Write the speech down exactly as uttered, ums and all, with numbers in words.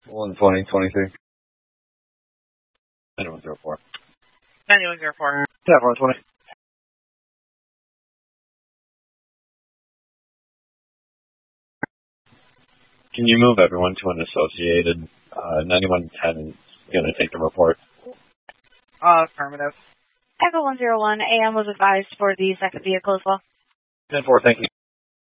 one twenty, twenty-three. ninety-one zero four. ninety-one zero four. Yeah, one twenty. Can you move everyone to an associated uh, ninety-one ten is going to take the report? Uh, affirmative. Echo one zero one, A M was advised for the second vehicle as well. ten four, thank you.